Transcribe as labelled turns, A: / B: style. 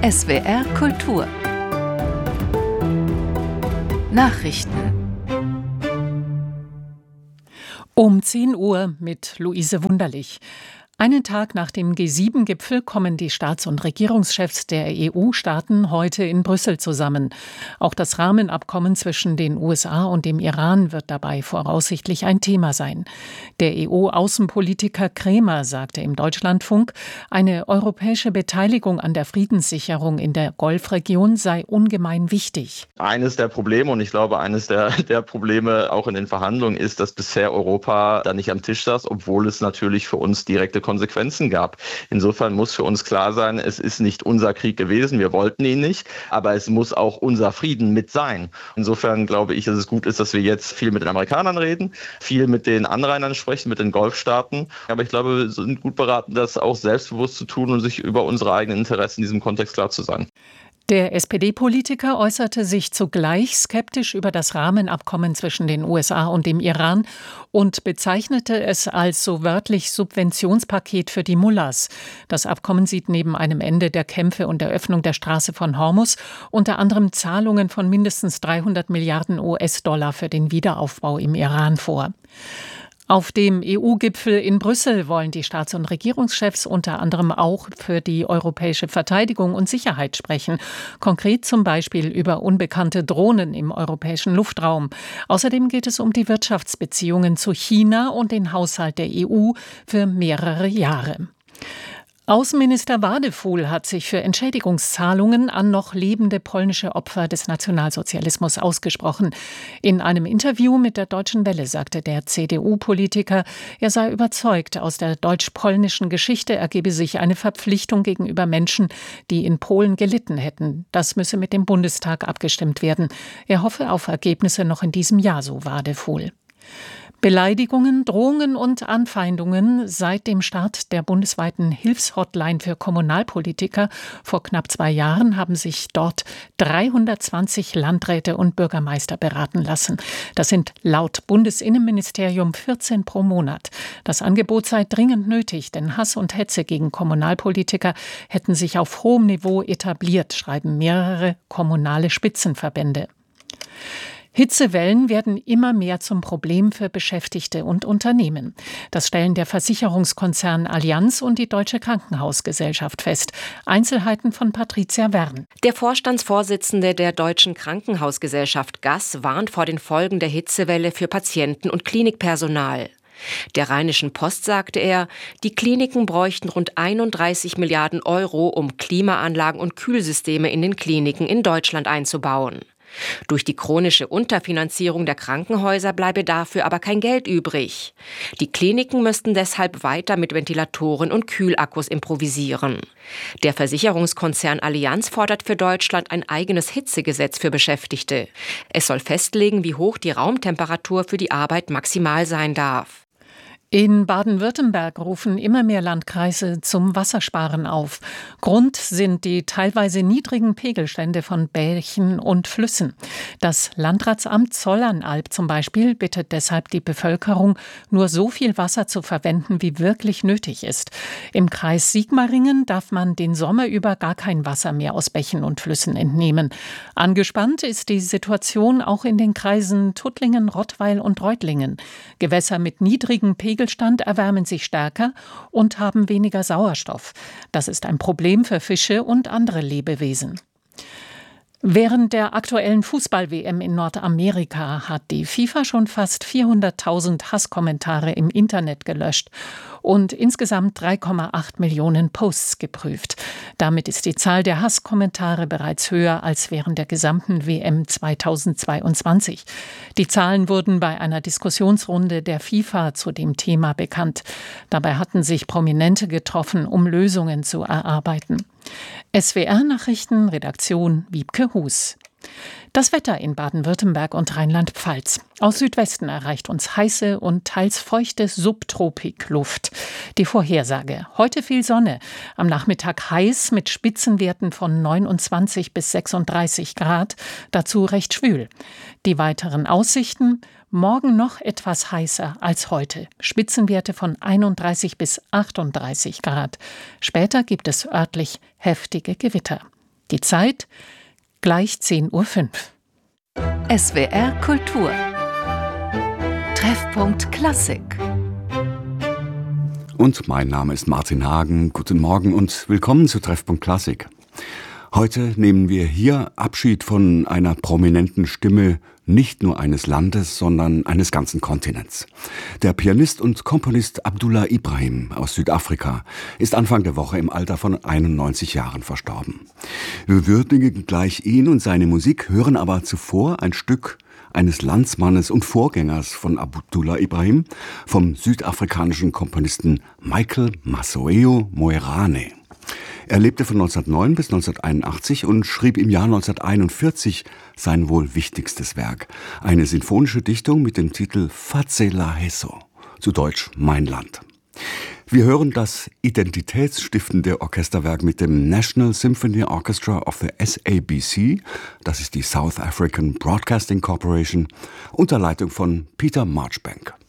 A: SWR Kultur Nachrichten
B: Um 10 Uhr mit Luise Wunderlich. Einen Tag nach dem G7-Gipfel kommen die Staats- und Regierungschefs der EU-Staaten heute in Brüssel zusammen. Auch das Rahmenabkommen zwischen den USA und dem Iran wird dabei voraussichtlich ein Thema sein. Der EU-Außenpolitiker Krämer sagte im Deutschlandfunk, eine europäische Beteiligung an der Friedenssicherung in der Golfregion sei ungemein wichtig.
C: Eines der Probleme, und ich glaube, eines der Probleme auch in den Verhandlungen ist, dass bisher Europa da nicht am Tisch saß, obwohl es natürlich für uns direkte Konsequenzen gab. Insofern muss für uns klar sein, es ist nicht unser Krieg gewesen, wir wollten ihn nicht, aber es muss auch unser Frieden mit sein. Insofern glaube ich, dass es gut ist, dass wir jetzt viel mit den Amerikanern reden, viel mit den Anrainern sprechen, mit den Golfstaaten. Aber ich glaube, wir sind gut beraten, das auch selbstbewusst zu tun und sich über unsere eigenen Interessen in diesem Kontext klar zu sein.
B: Der SPD-Politiker äußerte sich zugleich skeptisch über das Rahmenabkommen zwischen den USA und dem Iran und bezeichnete es als so wörtlich Subventionspaket für die Mullahs. Das Abkommen sieht neben einem Ende der Kämpfe und der Öffnung der Straße von Hormuz unter anderem Zahlungen von mindestens 300 Milliarden US-Dollar für den Wiederaufbau im Iran vor. Auf dem EU-Gipfel in Brüssel wollen die Staats- und Regierungschefs unter anderem auch für die europäische Verteidigung und Sicherheit sprechen. Konkret zum Beispiel über unbekannte Drohnen im europäischen Luftraum. Außerdem geht es um die Wirtschaftsbeziehungen zu China und den Haushalt der EU für mehrere Jahre. Außenminister Wadefuhl hat sich für Entschädigungszahlungen an noch lebende polnische Opfer des Nationalsozialismus ausgesprochen. In einem Interview mit der Deutschen Welle sagte der CDU-Politiker, er sei überzeugt, aus der deutsch-polnischen Geschichte ergebe sich eine Verpflichtung gegenüber Menschen, die in Polen gelitten hätten. Das müsse mit dem Bundestag abgestimmt werden. Er hoffe auf Ergebnisse noch in diesem Jahr, so Wadefuhl. Beleidigungen, Drohungen und Anfeindungen seit dem Start der bundesweiten Hilfshotline für Kommunalpolitiker vor knapp 2 Jahren haben sich dort 320 Landräte und Bürgermeister beraten lassen. Das sind laut Bundesinnenministerium 14 pro Monat. Das Angebot sei dringend nötig, denn Hass und Hetze gegen Kommunalpolitiker hätten sich auf hohem Niveau etabliert, schreiben mehrere kommunale Spitzenverbände. Hitzewellen werden immer mehr zum Problem für Beschäftigte und Unternehmen. Das stellen der Versicherungskonzern Allianz und die Deutsche Krankenhausgesellschaft fest. Einzelheiten von Patricia Wern.
D: Der Vorstandsvorsitzende der Deutschen Krankenhausgesellschaft GAS warnt vor den Folgen der Hitzewelle für Patienten und Klinikpersonal. Der Rheinischen Post sagte er, die Kliniken bräuchten rund 31 Milliarden Euro, um Klimaanlagen und Kühlsysteme in den Kliniken in Deutschland einzubauen. Durch die chronische Unterfinanzierung der Krankenhäuser bleibe dafür aber kein Geld übrig. Die Kliniken müssten deshalb weiter mit Ventilatoren und Kühlakkus improvisieren. Der Versicherungskonzern Allianz fordert für Deutschland ein eigenes Hitzegesetz für Beschäftigte. Es soll festlegen, wie hoch die Raumtemperatur für die Arbeit maximal sein darf.
B: In Baden-Württemberg rufen immer mehr Landkreise zum Wassersparen auf. Grund sind die teilweise niedrigen Pegelstände von Bächen und Flüssen. Das Landratsamt Zollernalb zum Beispiel bittet deshalb die Bevölkerung, nur so viel Wasser zu verwenden, wie wirklich nötig ist. Im Kreis Sigmaringen darf man den Sommer über gar kein Wasser mehr aus Bächen und Flüssen entnehmen. Angespannt ist die Situation auch in den Kreisen Tuttlingen, Rottweil und Reutlingen. Gewässer mit niedrigen Pegelständen erwärmen sich stärker und haben weniger Sauerstoff. Das ist ein Problem für Fische und andere Lebewesen. Während der aktuellen Fußball-WM in Nordamerika hat die FIFA schon fast 400.000 Hasskommentare im Internet gelöscht und insgesamt 3,8 Millionen Posts geprüft. Damit ist die Zahl der Hasskommentare bereits höher als während der gesamten WM 2022. Die Zahlen wurden bei einer Diskussionsrunde der FIFA zu dem Thema bekannt. Dabei hatten sich Prominente getroffen, um Lösungen zu erarbeiten. SWR-Nachrichten, Redaktion Wiebke Hus. Das Wetter in Baden-Württemberg und Rheinland-Pfalz. Aus Südwesten erreicht uns heiße und teils feuchte Subtropikluft. Die Vorhersage: Heute viel Sonne, am Nachmittag heiß mit Spitzenwerten von 29 bis 36 Grad, dazu recht schwül. Die weiteren Aussichten: Morgen noch etwas heißer als heute. Spitzenwerte von 31 bis 38 Grad. Später gibt es örtlich heftige Gewitter. Die Zeit gleich 10:05 Uhr.
A: SWR Kultur. Treffpunkt Klassik.
E: Und mein Name ist Martin Hagen. Guten Morgen und willkommen zu Treffpunkt Klassik. Heute nehmen wir hier Abschied von einer prominenten Stimme nicht nur eines Landes, sondern eines ganzen Kontinents. Der Pianist und Komponist Abdullah Ibrahim aus Südafrika ist Anfang der Woche im Alter von 91 Jahren verstorben. Wir würdigen gleich ihn und seine Musik, hören aber zuvor ein Stück eines Landsmannes und Vorgängers von Abdullah Ibrahim, vom südafrikanischen Komponisten Michael Massoeo Moerane. Er lebte von 1909 bis 1981 und schrieb im Jahr 1941 sein wohl wichtigstes Werk, eine sinfonische Dichtung mit dem Titel Fazela Heso, zu Deutsch Mein Land. Wir hören das identitätsstiftende Orchesterwerk mit dem National Symphony Orchestra of the SABC, das ist die South African Broadcasting Corporation, unter Leitung von Peter Marchbank.